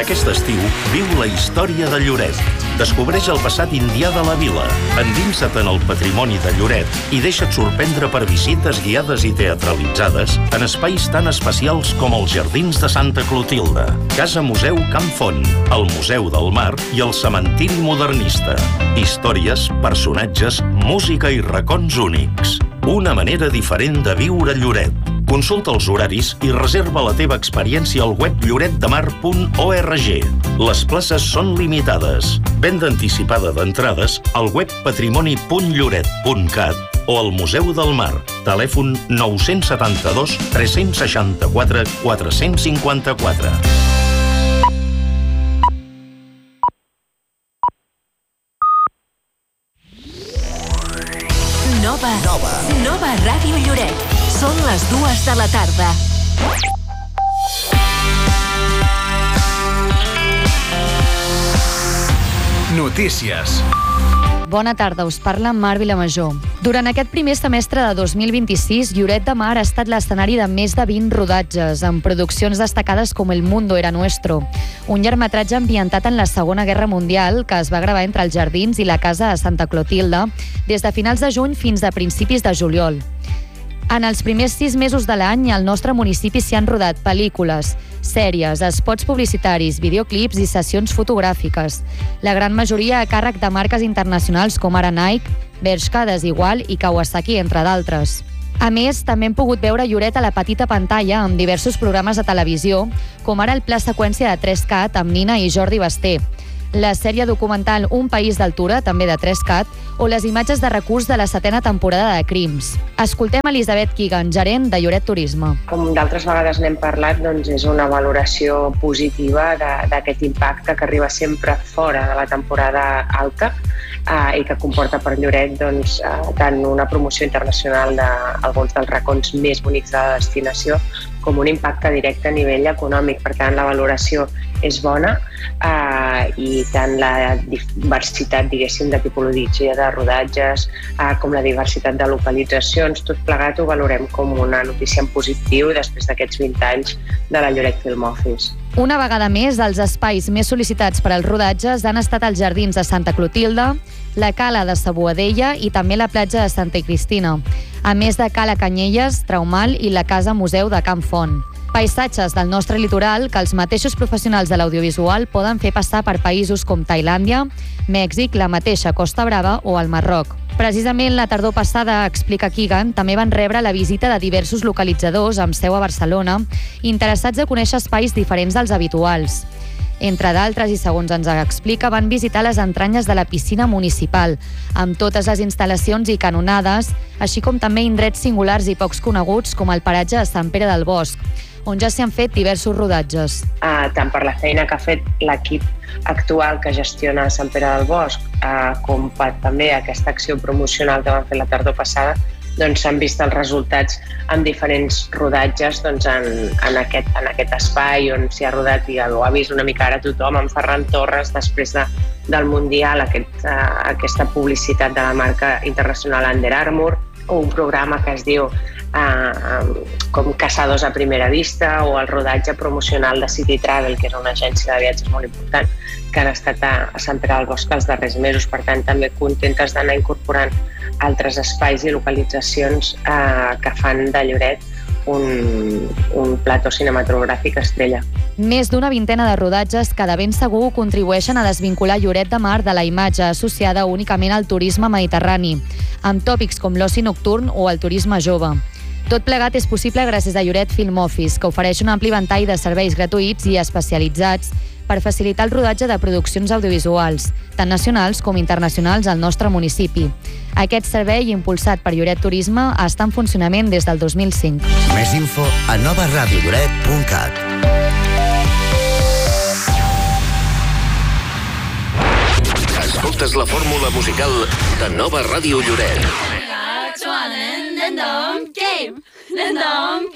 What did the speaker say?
Aquest estiu, viu la història de Lloret. Descobreix el passat indià de la vila. Endinsa't en el patrimoni de Lloret i deixa't sorprendre per visites guiades i teatralitzades en espais tan especials com els Jardins de Santa Clotilde, Casa Museu Can Font, el Museu del Mar i el Cementiri Modernista. Històries, personatges, música i racons únics. Una manera diferent de viure Lloret. Consulta els horaris i reserva la teva experiència al web lloretdemar.org. Les places són limitades. Venda anticipada d'entrades al web patrimoni.lloret.cat o al Museu del Mar. Telèfon 972 364 454. Nova Ràdio Lloret. Són les 2 de la tarda. Notícies. Bona tarda, us parla Mar Vilamajor. Durant aquest primer semestre de 2026, Lloret de Mar ha estat l'escenari de més de 20 rodatges, amb produccions destacades com El Mundo era nuestro, un llargmetratge ambientat en la Segona Guerra Mundial que es va gravar entre els Jardins i la Casa de Santa Clotilde des de finals de juny fins a principis de juliol. En els primers 6 mesos de l'any, al nostre municipi s'hi han rodat pel·lícules, sèries, spots publicitaris, videoclips i sessions fotogràfiques. La gran majoria a càrrec de marques internacionals com ara Nike, Bershka, Desigual i Kawasaki, entre d'altres. A més, també hem pogut veure Lloret a la petita pantalla amb diversos programes de televisió, com ara el Pla Seqüència de 3CAT amb Nina i Jordi Basté, la sèrie documental Un país d'altura, també de 3CAT, o les imatges de recurs de la 7ª temporada de Crims. Escoltem Elisabet Keegan, gerent de Lloret Turisme. Com d'altres vegades n'hem parlat, doncs és una valoració positiva d'aquest impacte que arriba sempre fora de la temporada alta i que comporta per Lloret doncs, tant una promoció internacional d'alguns dels racons més bonics de la destinació com un impacte directe a nivell econòmic. Per tant, la valoració és bona i tant la diversitat, diguéssim, de tipologia de rodatges com la diversitat de localitzacions, tot plegat ho valorem com una notícia en positiu després d'aquests 20 anys de la Lloret Film Office. Una vegada més, els espais més sol·licitats per als rodatges han estat els Jardins de Santa Clotilde, la Cala de Sa Boadella i també la platja de Santa Cristina, a més de Cala Canyelles, Traumal i la Casa Museu de Can Font. Paisatges del nostre litoral que els mateixos professionals de l'audiovisual poden fer passar per països com Tailàndia, Mèxic, la mateixa Costa Brava o el Marroc. Precisament la tardor passada, explica Keegan, també van rebre la visita de diversos localitzadors amb seu a Barcelona, interessats a conèixer espais diferents dels habituals. Entre d'altres, i segons ens explica, van visitar les entranyes de la piscina municipal, amb totes les instal·lacions i canonades, així com també indrets singulars i pocs coneguts com el paratge de Sant Pere del Bosc, on ja s'hi han fet diversos rodatges. Tant per la feina que ha fet l'equip actual que gestiona Sant Pere del Bosc, com per també aquesta acció promocional que van fer la tardor passada, doncs s'han vist els resultats en diferents rodatges doncs, en aquest espai on s'hi ha rodat i ho ha vist una mica ara tothom, en Ferran Torres, després del Mundial, aquesta publicitat de la marca internacional Under Armour, o un programa que es diu com Caçadors a primera vista, o el rodatge promocional de City Travel, que és una agència de viatges molt important, que han estat a Sant Pere del Bosc els darrers mesos. Per tant, també contentes d'anar incorporant altres espais i localitzacions que fan de Lloret un plató cinematogràfic estrella. Més d'una vintena de rodatges que de ben segur contribueixen a desvincular Lloret de Mar de la imatge associada únicament al turisme mediterrani, amb tòpics com l'oci nocturn o el turisme jove. Tot plegat és possible gràcies a Lloret Film Office, que ofereix un ampli ventall de serveis gratuïts i especialitzats per facilitar el rodatge de produccions audiovisuals, tant nacionals com internacionals al nostre municipi. Aquest servei, impulsat per Lloret Turisme, està en funcionament des del 2005. Més info a novaradiolloret.cat. Escoltes la fórmula musical de Nova Ràdio Lloret.